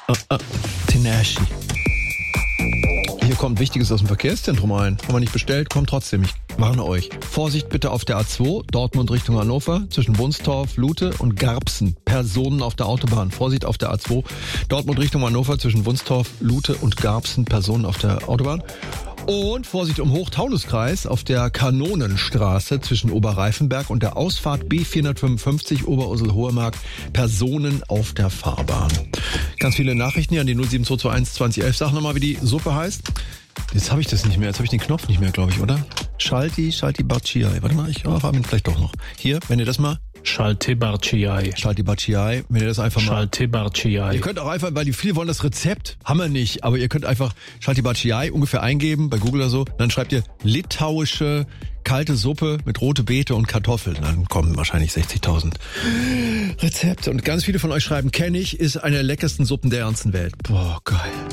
Tenashi. Hier kommt Wichtiges aus dem Verkehrszentrum rein. Haben wir nicht bestellt, kommt trotzdem. Ich warne euch. Vorsicht bitte auf der A2, Dortmund Richtung Hannover, zwischen Wunstorf, Lute und Garbsen. Personen auf der Autobahn. Vorsicht auf der A2, Dortmund Richtung Hannover, zwischen Wunstorf, Lute und Garbsen. Personen auf der Autobahn. Und Vorsicht im Hochtaunuskreis auf der Kanonenstraße zwischen Oberreifenberg und der Ausfahrt B455 Oberursel-Hohemark. Personen auf der Fahrbahn. Ganz viele Nachrichten hier an die 07221 2011. Sag nochmal, wie die Suppe heißt. Jetzt habe ich das nicht mehr. Jetzt habe ich den Knopf nicht mehr, glaube ich, oder? Schalti Barciai. Warte mal, ich habe ihn vielleicht doch noch. Hier, wenn ihr das mal... Schalti Barciai. Wenn ihr das einfach mal... Schalti Barciai. Ihr könnt auch einfach, weil die viele wollen das Rezept, haben wir nicht, aber ihr könnt einfach Schalti Barciai ungefähr eingeben, bei Google oder so, dann schreibt ihr litauische kalte Suppe mit rote Beete und Kartoffeln. Dann kommen wahrscheinlich 60.000 Rezepte. Und ganz viele von euch schreiben, kenne ich, ist eine der leckersten Suppen der ganzen Welt. Boah, geil.